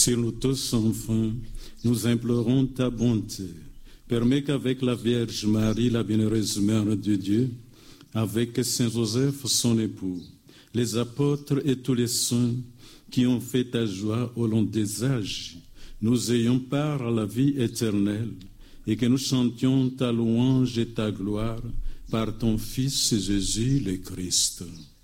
Sur nous tous, enfin, nous implorons ta bonté. Permets qu'avec la Vierge Marie, la bienheureuse Mère de Dieu, avec Saint Joseph, son époux, les apôtres et tous les saints qui ont fait ta joie au long des âges, nous ayons part à la vie éternelle et que nous chantions ta louange et ta gloire par ton Fils Jésus le Christ.